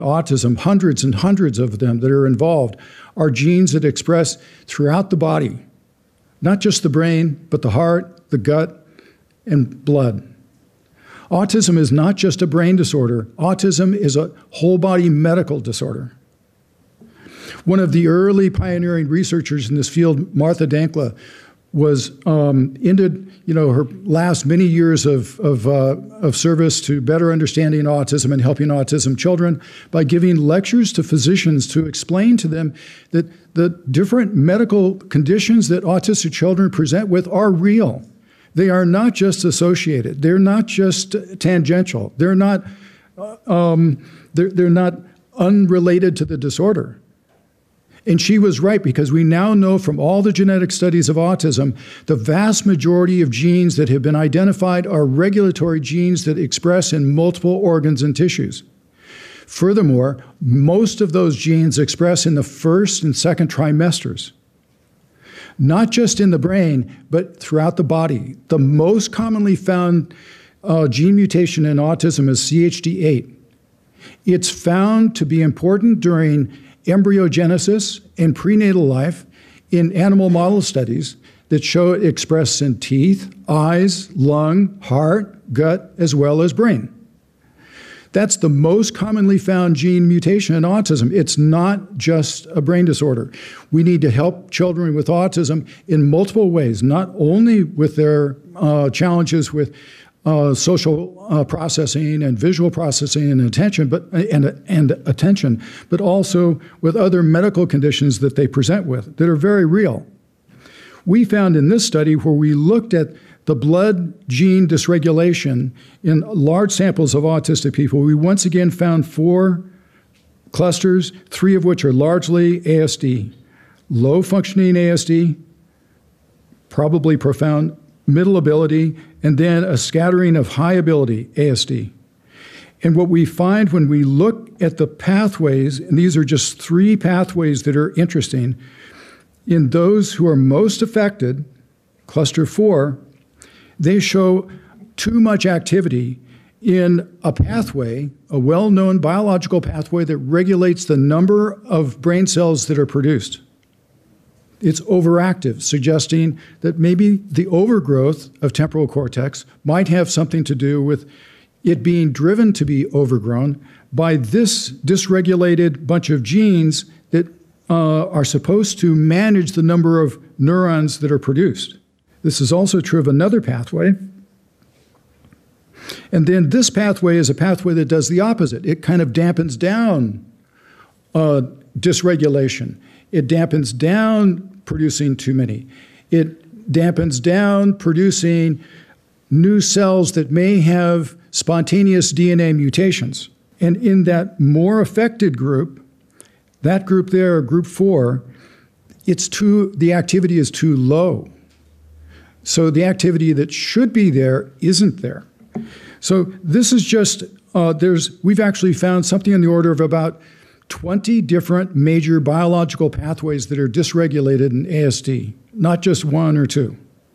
autism, hundreds and hundreds of them that are involved, are genes that express throughout the body, not just the brain, but the heart, the gut, and blood. Autism is not just a brain disorder. Autism is a whole body medical disorder. One of the early pioneering researchers in this field, Martha Dankla, was ended her last many years of service to better understanding autism and helping autism children by giving lectures to physicians to explain to them that the different medical conditions that autistic children present with are real. They are not just associated. They're not just tangential. They're not they're not unrelated to the disorder. And she was right, because we now know from all the genetic studies of autism, the vast majority of genes that have been identified are regulatory genes that express in multiple organs and tissues. Furthermore, most of those genes express in the first and second trimesters, not just in the brain, but throughout the body. The most commonly found gene mutation in autism is CHD8. It's found to be important during embryogenesis and prenatal life in animal model studies that show it expressed in teeth, eyes, lung, heart, gut, as well as brain. That's the most commonly found gene mutation in autism. It's not just a brain disorder. We need to help children with autism in multiple ways, not only with their challenges with social processing and visual processing and attention, but also with other medical conditions that they present with that are very real. We found in this study, where we looked at the blood gene dysregulation in large samples of autistic people, we once again found 4 clusters, 3 of which are largely ASD. Low functioning ASD, probably profound middle ability, and then a scattering of high ability ASD. And what we find when we look at the pathways, and these are just 3 pathways that are interesting, in those who are most affected, cluster 4, they show too much activity in a pathway, a well-known biological pathway that regulates the number of brain cells that are produced. It's overactive, suggesting that maybe the overgrowth of temporal cortex might have something to do with it being driven to be overgrown by this dysregulated bunch of genes that are supposed to manage the number of neurons that are produced. This is also true of another pathway. And then this pathway is a pathway that does the opposite. It kind of dampens down dysregulation. It dampens down producing too many. It dampens down producing new cells that may have spontaneous DNA mutations. And in that more affected group, that group there, group 4, the activity is too low. So the activity that should be there isn't there. So this is just, we've actually found something in the order of about 20 different major biological pathways that are dysregulated in ASD, not just 1 or 2.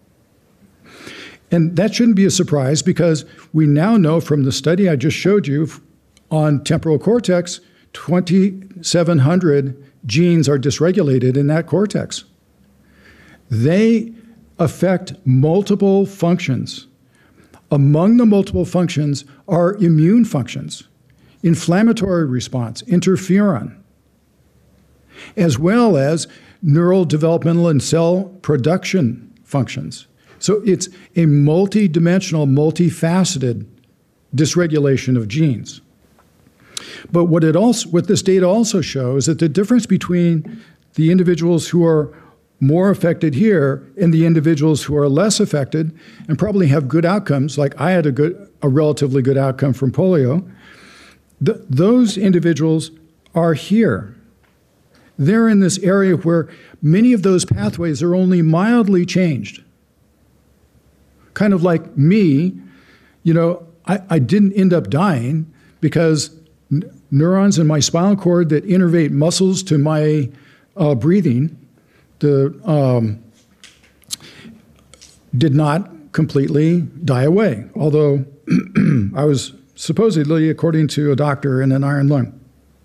And that shouldn't be a surprise, because we now know from the study I just showed you on temporal cortex, 2,700 genes are dysregulated in that cortex. They affect multiple functions. Among the multiple functions are immune functions, inflammatory response, interferon, as well as neural developmental and cell production functions. So it's a multidimensional, multifaceted dysregulation of genes. But what this data also shows is that the difference between the individuals who are more affected here and the individuals who are less affected and probably have good outcomes, like I had a relatively good outcome from polio, those individuals are here. They're in this area where many of those pathways are only mildly changed. Kind of like me, I didn't end up dying because neurons in my spinal cord that innervate muscles to my breathing did not completely die away, although I was supposedly, according to a doctor, in an iron lung.